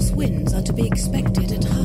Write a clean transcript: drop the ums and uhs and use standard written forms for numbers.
north winds are to be expected at high